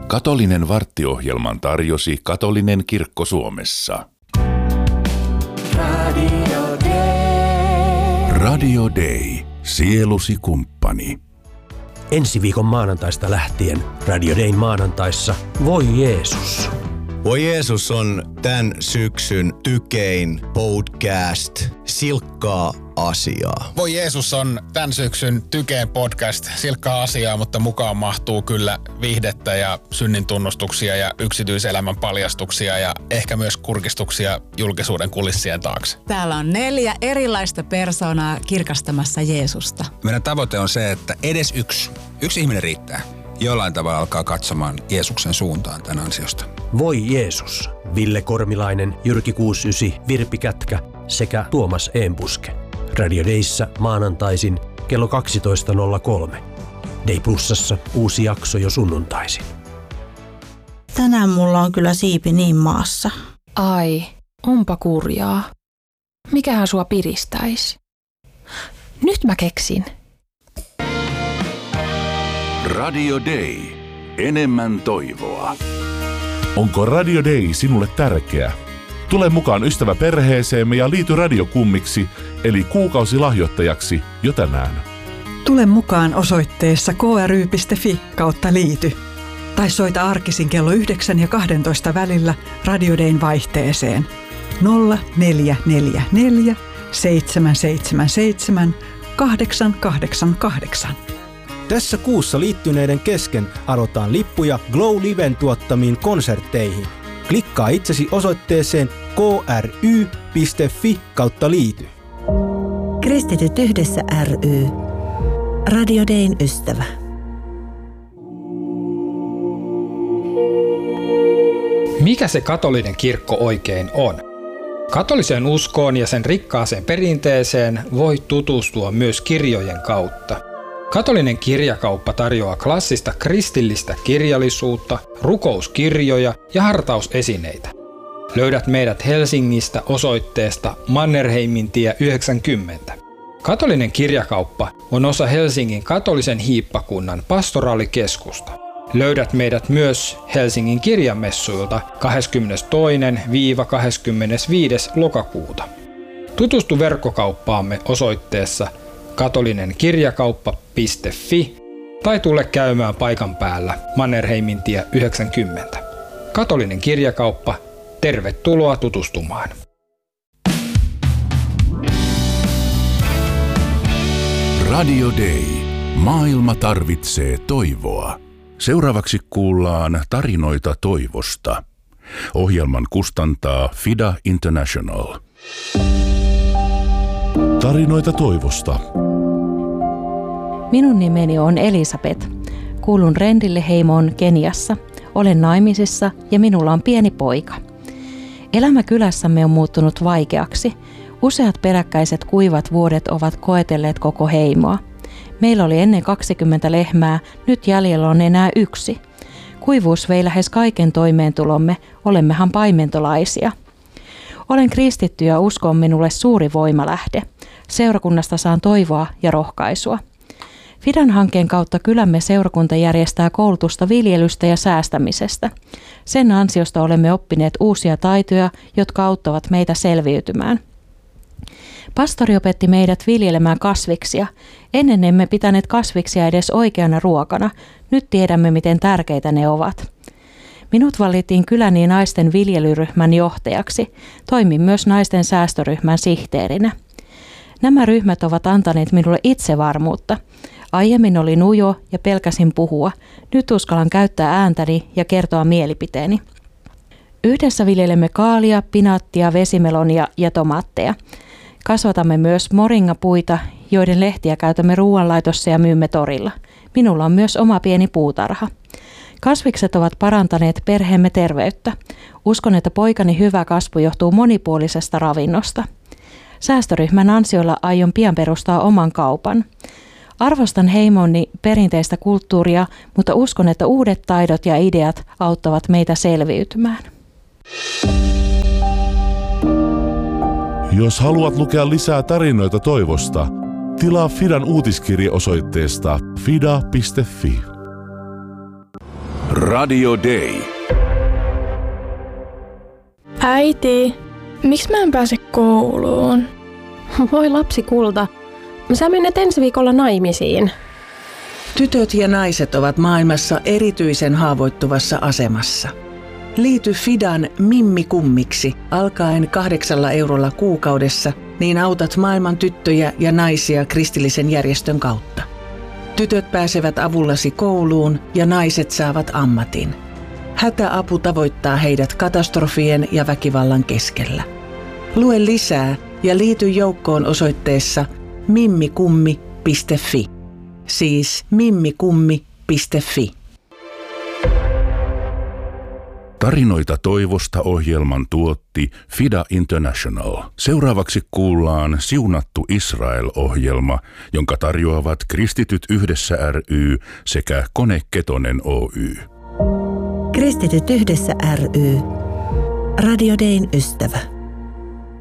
Katolinen varttiohjelman tarjosi Katolinen kirkko Suomessa. Radio Day. Sielusi kumppani. Ensi viikon maanantaista lähtien Radio Dayn maanantaissa Voi Jeesus. Voi Jeesus on tämän syksyn tykein podcast Silkkaa asiaa. Voi Jeesus on tämän syksyn tykein podcast Silkkaa asiaa, mutta mukaan mahtuu kyllä viihdettä ja synnin tunnustuksia ja yksityiselämän paljastuksia ja ehkä myös kurkistuksia julkisuuden kulissien taakse. Täällä on 4 erilaista persoonaa kirkastamassa Jeesusta. Meidän tavoite on se, että edes yksi ihminen riittää. Jollain tavalla alkaa katsomaan Jeesuksen suuntaan tämän ansiosta. Voi Jeesus. Ville Kormilainen, Jyrki 69, Virpi Kätkä sekä Tuomas Eembuske. Radio Dayssä maanantaisin kello 12.03. Day Plusassa uusi jakso jo sunnuntaisin. Tänään mulla on kyllä siipi niin maassa. Ai, onpa kurjaa. Mikähän sua piristäisi? Nyt mä keksin. Radio Day. Enemmän toivoa. Onko Radio Day sinulle tärkeä? Tule mukaan ystäväperheeseemme ja liity radiokummiksi, eli kuukausilahjoittajaksi jo tänään. Tule mukaan osoitteessa kry.fi/liity. Tai soita arkisin kello 9 ja 12 välillä Radio Dayn vaihteeseen 0444 777 888. Tässä kuussa liittyneiden kesken arvotaan lippuja Glow Liven tuottamiin konsertteihin. Klikkaa itsesi osoitteeseen kry.fi/liity. Kristityt yhdessä ry. Radio Dayn ystävä. Mikä se katolinen kirkko oikein on? Katoliseen uskoon ja sen rikkaaseen perinteeseen voi tutustua myös kirjojen kautta. Katolinen kirjakauppa tarjoaa klassista kristillistä kirjallisuutta, rukouskirjoja ja hartausesineitä. Löydät meidät Helsingistä osoitteesta Mannerheimintie 90. Katolinen kirjakauppa on osa Helsingin katolisen hiippakunnan pastoraalikeskusta. Löydät meidät myös Helsingin kirjamessuilta 22.–25. lokakuuta. Tutustu verkkokauppaamme osoitteessa katolinenkirjakauppa.fi tai tule käymään paikan päällä Mannerheimintie 90. Katolinen kirjakauppa, tervetuloa tutustumaan. Radio Day. Maailma tarvitsee toivoa. Seuraavaksi kuullaan tarinoita toivosta. Ohjelman kustantaa FIDA International. Tarinoita toivosta. Minun nimeni on Elisabeth. Kuulun Rendille-heimoon Keniassa. Olen naimisissa ja minulla on pieni poika. Elämä kylässämme on muuttunut vaikeaksi. Useat peräkkäiset kuivat vuodet ovat koetelleet koko heimoa. Meillä oli ennen 20 lehmää, nyt jäljellä on enää 1. Kuivuus vei lähes kaiken toimeentulomme, olemmehan paimentolaisia. Olen kristitty ja usko on minulle suuri voimalähde. Seurakunnasta saan toivoa ja rohkaisua. FIDAn hankkeen kautta kylämme seurakunta järjestää koulutusta viljelystä ja säästämisestä. Sen ansiosta olemme oppineet uusia taitoja, jotka auttavat meitä selviytymään. Pastori opetti meidät viljelemään kasviksia. Ennen emme pitäneet kasviksia edes oikeana ruokana. Nyt tiedämme, miten tärkeitä ne ovat. Minut valittiin kyläni naisten viljelyryhmän johtajaksi. Toimin myös naisten säästöryhmän sihteerinä. Nämä ryhmät ovat antaneet minulle itsevarmuutta. Aiemmin olin ujo ja pelkäsin puhua. Nyt uskallan käyttää ääntäni ja kertoa mielipiteeni. Yhdessä viljelemme kaalia, pinaattia, vesimelonia ja tomaatteja. Kasvatamme myös moringapuita, joiden lehtiä käytämme ruoanlaitossa ja myymme torilla. Minulla on myös oma pieni puutarha. Kasvikset ovat parantaneet perheemme terveyttä. Uskon, että poikani hyvä kasvu johtuu monipuolisesta ravinnosta. Säästöryhmän ansioilla aion pian perustaa oman kaupan. Arvostan heimoni perinteistä kulttuuria, mutta uskon, että uudet taidot ja ideat auttavat meitä selviytymään. Jos haluat lukea lisää tarinoita toivosta, tilaa FIDAn uutiskirje osoitteesta fida.fi. Radio Day. Äiti, miksi mä en pääse kouluun? Voi lapsi kulta, sä menet ensi viikolla naimisiin. Tytöt ja naiset ovat maailmassa erityisen haavoittuvassa asemassa. Liity Fidan Mimmi Kummiksi alkaen 8 eurolla kuukaudessa, niin autat maailman tyttöjä ja naisia kristillisen järjestön kautta. Tytöt pääsevät avullasi kouluun ja naiset saavat ammatin. Hätäapu tavoittaa heidät katastrofien ja väkivallan keskellä. Lue lisää ja liity joukkoon osoitteessa mimmikummi.fi. Siis mimmikummi.fi. Tarinoita toivosta -ohjelman tuotti Fida International. Seuraavaksi kuullaan Siunattu Israel-ohjelma, jonka tarjoavat Kristityt Yhdessä ry sekä Kone Ketonen Oy. Kristityt Yhdessä ry. Radio Dayn ystävä.